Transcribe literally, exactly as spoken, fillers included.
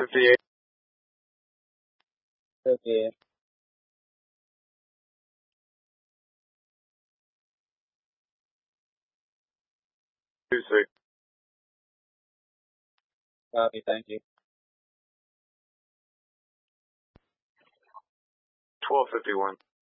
fifty-eight. Okay. Two six. Copy. Thank you. Twelve fifty-one.